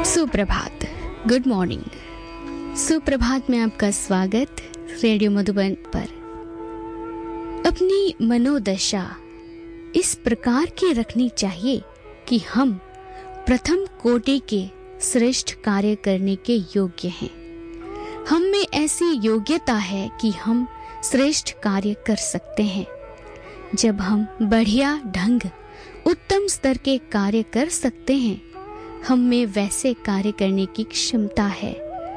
सुप्रभात, good morning. सुप्रभात में आपका स्वागत रेडियो मधुबन पर। अपनी मनोदशा इस प्रकार की रखनी चाहिए कि हम प्रथम कोटि के श्रेष्ठ कार्य करने के योग्य हैं। हम में ऐसी योग्यता है कि हम श्रेष्ठ कार्य कर सकते हैं। जब हम बढ़िया ढंग उत्तम स्तर के कार्य कर सकते हैं, हम में वैसे कार्य करने की क्षमता है।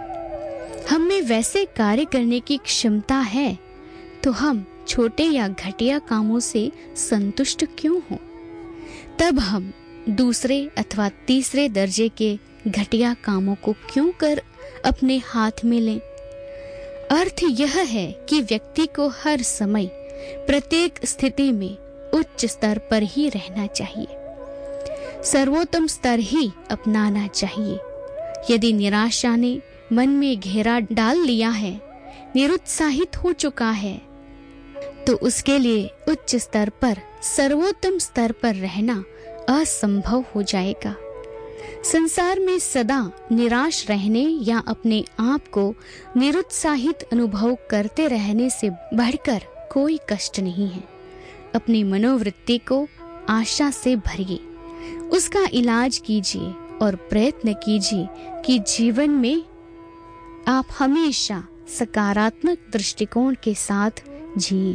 हम में वैसे कार्य करने की क्षमता है तो हम छोटे या घटिया कामों से संतुष्ट क्यों हों? तब हम दूसरे अथवा तीसरे दर्जे के घटिया कामों को क्यों कर अपने हाथ में लें? अर्थ यह है कि व्यक्ति को हर समय प्रत्येक स्थिति में उच्च स्तर पर ही रहना चाहिए, सर्वोत्तम स्तर ही अपनाना चाहिए। यदि निराशा ने मन में घेरा डाल लिया है, निरुत्साहित हो चुका है, तो उसके लिए उच्च स्तर पर, सर्वोत्तम स्तर पर रहना असंभव हो जाएगा। संसार में सदा निराश रहने या अपने आप को निरुत्साहित अनुभव करते रहने से बढ़कर कोई कष्ट नहीं है। अपनी मनोवृत्ति को आशा से भरिए, उसका इलाज कीजिए और प्रयत्न कीजिए कि जीवन में आप हमेशा सकारात्मक दृष्टिकोण के साथ जिए।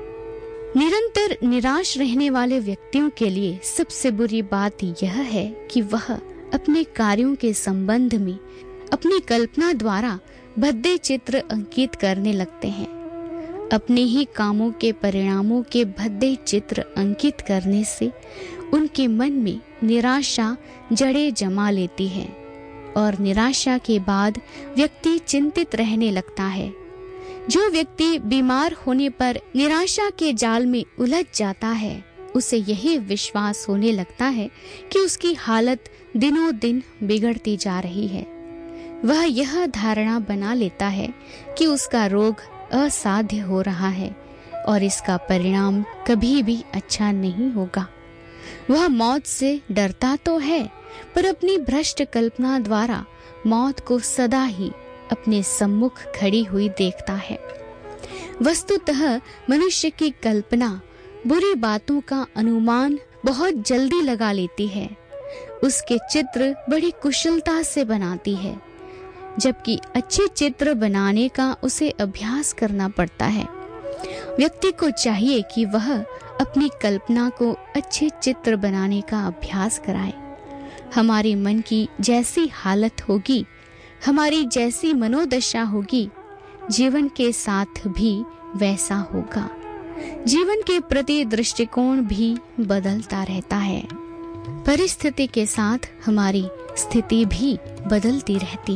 निरंतर निराश रहने वाले व्यक्तियों के लिए सबसे बुरी बात यह है कि वह अपने कार्यों के संबंध में अपनी कल्पना द्वारा भद्दे चित्र अंकित करने लगते हैं। अपने ही कामों के परिणामों के भद्दे चित्र अंकित करने से उनके मन में निराशा जड़ें जमा लेती है और निराशा के बाद व्यक्ति चिंतित रहने लगता है। जो व्यक्ति बीमार होने पर निराशा के जाल में उलझ जाता है, उसे यही विश्वास होने लगता है कि उसकी हालत दिनों दिन बिगड़ती जा रही है। वह यह धारणा बना लेता है कि उसका रोग असाध्य हो रहा है और इसका परिणाम कभी भी अच्छा नहीं होगा। वह मौत से डरता तो है, पर अपनी भ्रष्ट कल्पना द्वारा मौत को सदा ही अपने सम्मुख खड़ी हुई देखता है। वस्तुतः मनुष्य की कल्पना बुरी बातों का अनुमान बहुत जल्दी लगा लेती है, उसके चित्र बड़ी कुशलता से बनाती है, जबकि अच्छे चित्र बनाने का उसे अभ्यास करना पड़ता है। व्यक्ति को चाहिए कि वह अपनी कल्पना को अच्छे चित्र बनाने का अभ्यास कराए। हमारे मन की जैसी हालत होगी, हमारी जैसी मनोदशा होगी, जीवन के साथ भी वैसा होगा। जीवन के प्रति दृष्टिकोण भी बदलता रहता है। परिस्थिति के साथ हमारी स्थिति भी बदलती रहती है।